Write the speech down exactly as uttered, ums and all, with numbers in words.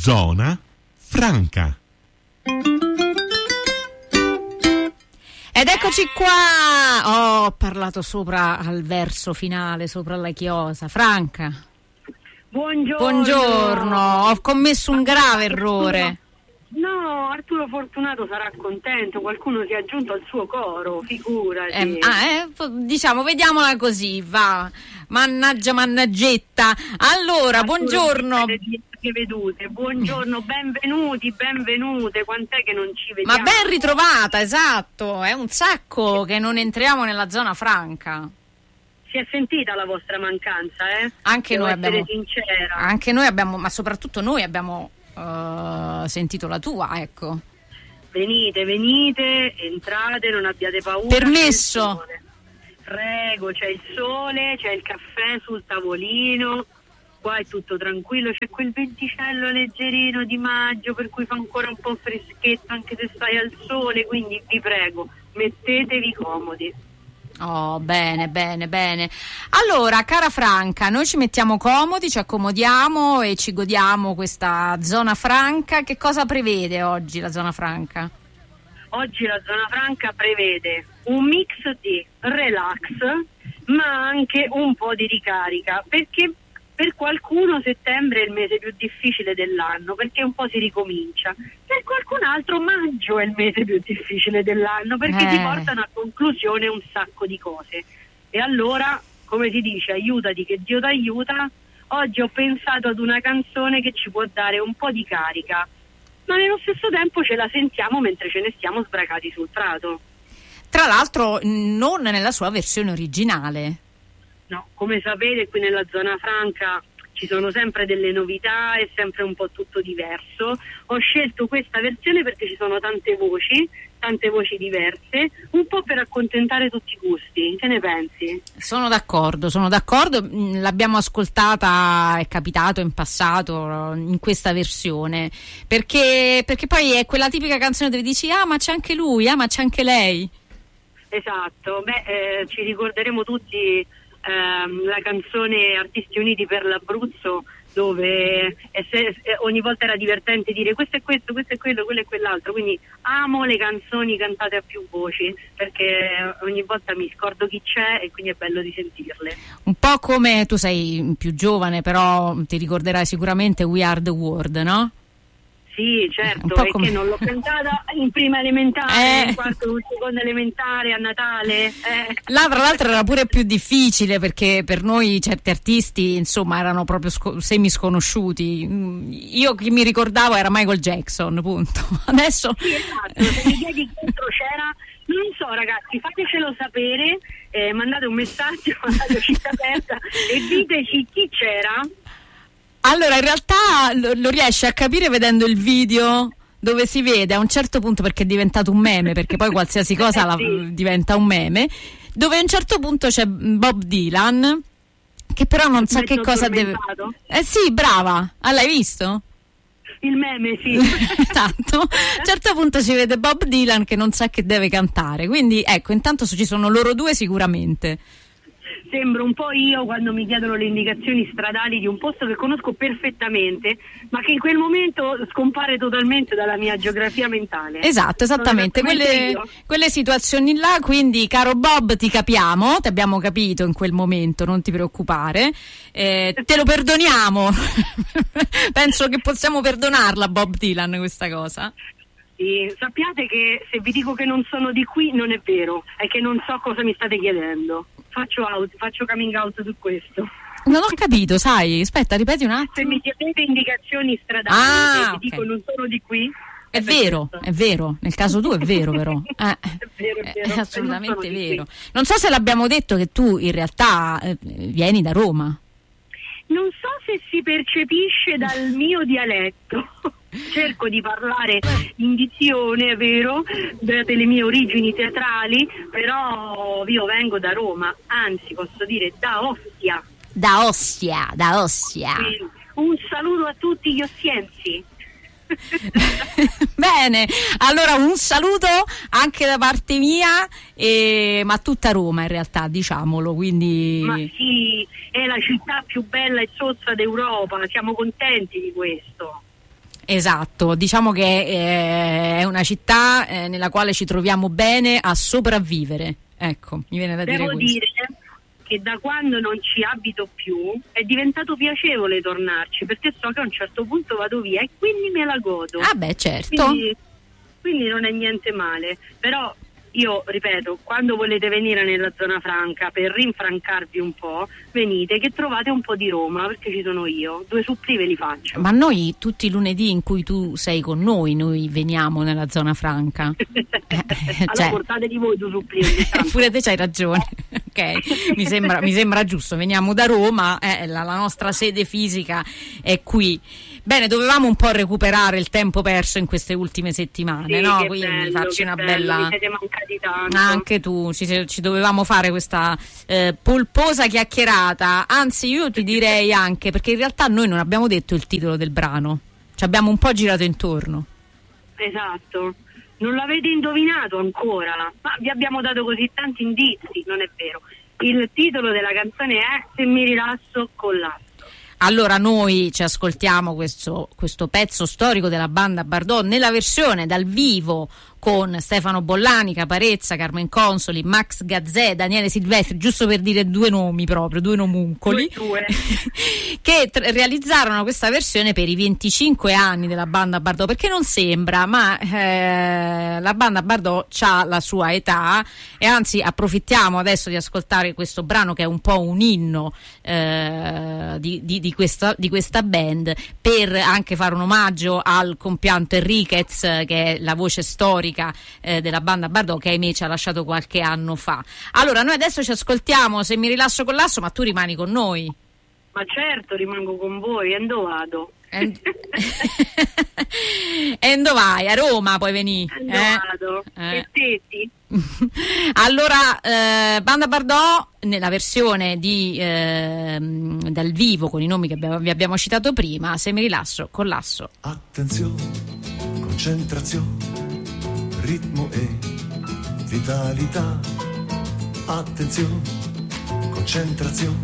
Zona Franca. Ed eccoci qua. Oh, ho parlato sopra al verso finale, sopra la chiosa. Franca. Buongiorno. Buongiorno. Ho commesso un grave errore. No, Arturo Fortunato sarà contento, qualcuno si è aggiunto al suo coro, figurati. Eh, ah, eh, diciamo, vediamola così, va. Mannaggia, mannaggetta. Allora, Arturo, buongiorno. Che vedute. Buongiorno, benvenuti, benvenute. Quant'è che non ci vediamo? Ma ben ritrovata, esatto. È un sacco che non entriamo nella zona franca. Si è sentita la vostra mancanza, eh? Anche Devo noi essere abbiamo sincera. Anche noi abbiamo, ma soprattutto noi abbiamo uh, sentito la tua, ecco. Venite, venite, entrate, non abbiate paura. Permesso. Prego, c'è il sole, c'è il caffè sul tavolino. Qua è tutto tranquillo, c'è quel venticello leggerino di maggio per cui fa ancora un po' freschetto anche se stai al sole, quindi vi prego, mettetevi comodi. Oh, bene, bene, bene. Allora, cara Franca, noi ci mettiamo comodi, ci accomodiamo e ci godiamo questa zona franca. Che cosa prevede oggi la zona franca? Oggi la zona franca prevede un mix di relax, ma anche un po' di ricarica, perché per qualcuno settembre è il mese più difficile dell'anno perché un po' si ricomincia, per qualcun altro maggio è il mese più difficile dell'anno perché eh. si portano a conclusione un sacco di cose. E allora, come si dice, aiutati che Dio t'aiuta. Oggi ho pensato ad una canzone che ci può dare un po' di carica, ma nello stesso tempo ce la sentiamo mentre ce ne stiamo sbracati sul prato. Tra l'altro non nella sua versione originale. No, come sapete qui nella zona franca ci sono sempre delle novità, è sempre un po' tutto diverso. Ho scelto questa versione perché ci sono tante voci, tante voci diverse, un po' per accontentare tutti i gusti. Che ne pensi? Sono d'accordo, sono d'accordo, l'abbiamo ascoltata, è capitato in passato in questa versione, perché, perché poi è quella tipica canzone dove dici ah ma c'è anche lui, ah ma c'è anche lei. Esatto, beh eh, ci ricorderemo tutti ehm, la canzone Artisti Uniti per l'Abruzzo, dove è se, ogni volta era divertente dire questo è questo, questo è quello, quello è quell'altro, quindi amo le canzoni cantate a più voci perché ogni volta mi scordo chi c'è e quindi è bello di sentirle. Un po' come tu sei più giovane, però ti ricorderai sicuramente We Are the World, no? Sì, certo, e come... che non l'ho cantata in prima elementare, eh. in quarto o in seconda elementare, a Natale. Eh. Là tra l'altro era pure più difficile perché per noi certi artisti insomma erano proprio sco- semi sconosciuti. Io chi mi ricordavo era Michael Jackson, punto. Adesso sì, esatto, se mi chiedi dentro c'era, non so ragazzi, fatecelo sapere, eh, mandate un messaggio alla città aperta e diteci chi c'era. Allora, in realtà lo, lo riesci a capire vedendo il video dove si vede a un certo punto, perché è diventato un meme, perché poi qualsiasi cosa eh, la, sì. diventa un meme, dove a un certo punto c'è Bob Dylan, che però non sa che cosa deve... Eh sì, brava, ah, l'hai visto? Il meme, sì. Esatto. A un certo punto si vede Bob Dylan che non sa che deve cantare, quindi ecco, intanto ci sono loro due sicuramente. Sembro un po' io quando mi chiedono le indicazioni stradali di un posto che conosco perfettamente, ma che in quel momento scompare totalmente dalla mia geografia mentale. Esatto, esattamente, quelle, quelle situazioni là, quindi caro Bob ti capiamo, ti abbiamo capito in quel momento, non ti preoccupare, eh, te lo perdoniamo, penso che possiamo perdonarla Bob Dylan questa cosa. Sì, sappiate che se vi dico che non sono di qui non è vero, è che non so cosa mi state chiedendo. Faccio out, faccio coming out su questo. Non ho capito, sai, aspetta, ripeti un attimo. Se mi chiedete indicazioni stradali ah, e vi okay. dico non sono di qui, è, è vero, questo. È vero, nel caso tu è vero però. Eh, è vero, è vero. È assolutamente vero. Non so se l'abbiamo detto che tu in realtà eh, vieni da Roma. Non so se si percepisce dal mio dialetto. Cerco di parlare in dizione, è vero, date le mie origini teatrali, però io vengo da Roma, anzi posso dire da Ostia. Da Ostia, da Ostia. Quindi, un saluto a tutti gli ostiensi. Bene, allora un saluto anche da parte mia, e, ma tutta Roma in realtà, diciamolo, quindi... Ma sì, è la città più bella e sozza d'Europa, siamo contenti di questo. Esatto, diciamo che eh, è una città eh, nella quale ci troviamo bene a sopravvivere. Ecco, mi viene da Devo dire questo. dire che da quando non ci abito più è diventato piacevole tornarci, perché so che a un certo punto vado via e quindi me la godo. Ah beh, certo. Quindi, quindi non è niente male, però io ripeto, quando volete venire nella zona franca per rinfrancarvi un po', venite che trovate un po' di Roma, perché ci sono io, due suppli ve li faccio. Ma noi tutti i lunedì in cui tu sei con noi, noi veniamo nella zona franca. eh, allora cioè... portatevi voi due suppli. Pure te c'hai ragione. Ok, mi sembra, mi sembra giusto, veniamo da Roma, eh, la, la nostra sede fisica è qui. Bene, dovevamo un po' recuperare il tempo perso in queste ultime settimane, sì, no? Che Quindi bello, facci una bello, bella. Mi siete mancati tanto. Anche tu, ci, ci dovevamo fare questa eh, polposa chiacchierata. Anzi, io ti direi anche, perché in realtà noi non abbiamo detto il titolo del brano, ci abbiamo un po' girato intorno. Esatto, non l'avete indovinato ancora, ma vi abbiamo dato così tanti indizi, non è vero. Il titolo della canzone è Se mi rilasso collasso. Allora noi ci ascoltiamo questo, questo pezzo storico della banda Bardot nella versione dal vivo con Stefano Bollani, Caparezza, Carmen Consoli, Max Gazzè, Daniele Silvestri, giusto per dire due nomi proprio, due nomuncoli, due, due. che tr- realizzarono questa versione per i venticinque anni della banda Bardot, perché non sembra, ma eh, la banda Bardot ha la sua età e anzi approfittiamo adesso di ascoltare questo brano che è un po' un inno eh, di, di, di, questa, di questa band, per anche fare un omaggio al compianto Enriquez, che è la voce storica Eh, della banda Bardot, che ahimè ci ha lasciato qualche anno fa. Allora noi adesso ci ascoltiamo Se mi rilasso con l'asso, ma tu rimani con noi? Ma certo, rimango con voi, e dove vado? E dove vai? A Roma puoi venire? E dove eh? vado? Eh. E tetti? Allora eh, banda Bardot nella versione di eh, dal vivo con i nomi che abbiamo, vi abbiamo citato prima, Se mi rilasso con l'asso. Attenzione, concentrazione, ritmo e vitalità. Attenzione, concentrazione,